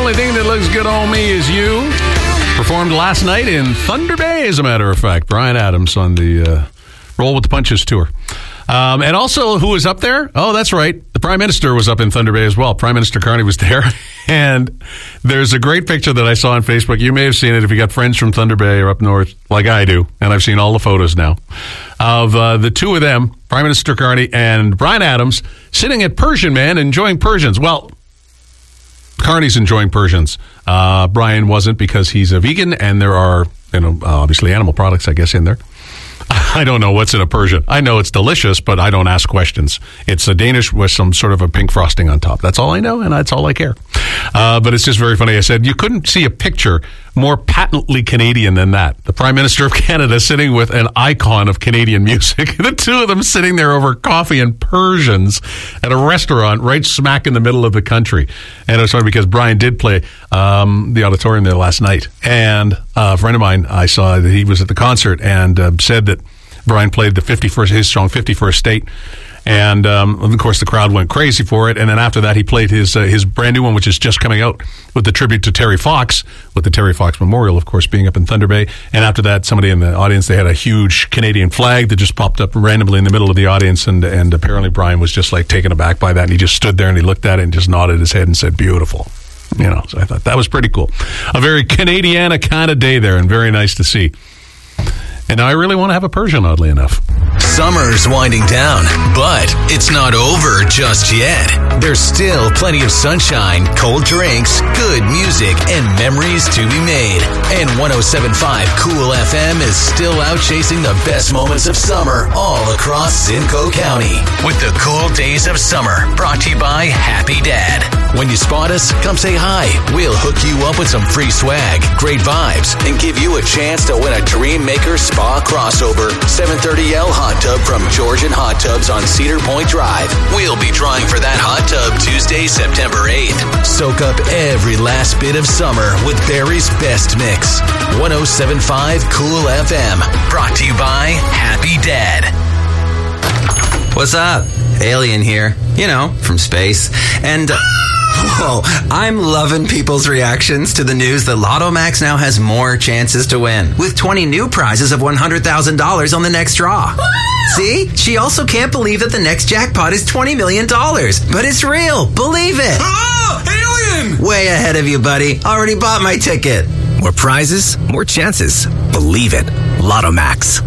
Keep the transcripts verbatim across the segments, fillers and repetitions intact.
only thing that looks good on me is you. Performed last night in Thunder Bay, as a matter of fact. Bryan Adams on the uh, Roll with the Punches tour. Um, and also, who was up there? Oh, that's right. The Prime Minister was up in Thunder Bay as well. Prime Minister Carney was there. And there's a great picture that I saw on Facebook. You may have seen it if you got friends from Thunder Bay or up north, like I do. And I've seen all the photos now of uh, the two of them, Prime Minister Carney and Bryan Adams, sitting at Persian Man enjoying Persians. Well, Carney's enjoying Persians. Uh, Bryan wasn't because he's a vegan, and there are, you know, obviously animal products, I guess, in there. I don't know what's in a Persian. I know it's delicious, but I don't ask questions. It's a Danish with some sort of a pink frosting on top. That's all I know, and that's all I care. Uh, but it's just very funny. I said, you couldn't see a picture more patently Canadian than that. The Prime Minister of Canada sitting with an icon of Canadian music. The two of them sitting there over coffee and Persians at a restaurant right smack in the middle of the country. And it was funny because Bryan did play um, the auditorium there last night. And uh, a friend of mine, I saw that he was at the concert and uh, said that Bryan played the fifty-first, his song fifty-first State. And, um, of course, the crowd went crazy for it. And then after that, he played his uh, his brand new one, which is just coming out, with the tribute to Terry Fox, with the Terry Fox Memorial, of course, being up in Thunder Bay. And after that, somebody in the audience, they had a huge Canadian flag that just popped up randomly in the middle of the audience. And, and apparently Bryan was just, like, taken aback by that. And he just stood there and he looked at it and just nodded his head and said, beautiful. You know, so I thought that was pretty cool. A very Canadiana kind of day there, and very nice to see. And I really want to have a Persian, oddly enough. Summer's winding down, but it's not over just yet. There's still plenty of sunshine, cold drinks, good music, and memories to be made. And one oh seven point five Cool F M is still out chasing the best moments of summer all across Simcoe County. With the cool days of summer, brought to you by Happy Dad. When you spot us, come say hi. We'll hook you up with some free swag, great vibes, and give you a chance to win a Dream Maker Spa crossover seven thirty L hot tub from Georgian Hot Tubs on Cedar Point Drive. We'll be drawing for that hot tub Tuesday, September eighth. Soak up every last bit of summer with Barry's Best Mix. one oh seven point five Cool F M. Brought to you by Happy Dad. What's up? Alien here. You know, from space. And... Uh, Whoa, I'm loving people's reactions to the news that Lotto Max now has more chances to win, with twenty new prizes of one hundred thousand dollars on the next draw. See? She also can't believe that the next jackpot is twenty million dollars. But it's real. Believe it. Oh, alien! Way ahead of you, buddy. Already bought my ticket. More prizes, more chances. Believe it. Lotto Max.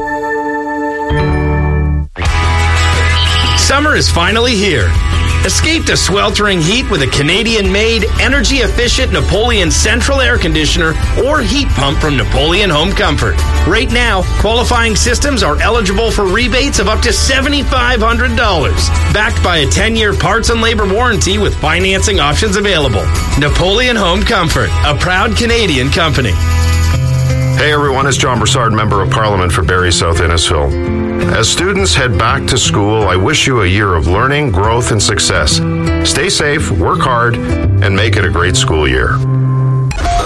Summer is finally here. Escape the sweltering heat with a Canadian-made, energy-efficient Napoleon Central Air Conditioner or heat pump from Napoleon Home Comfort. Right now, qualifying systems are eligible for rebates of up to seven thousand five hundred dollars. Backed by a ten-year parts and labor warranty with financing options available. Napoleon Home Comfort, a proud Canadian company. Hey everyone, it's John Broussard, Member of Parliament for Barrie South Innisfil. As students head back to school, I wish you a year of learning, growth, and success. Stay safe, work hard, and make it a great school year.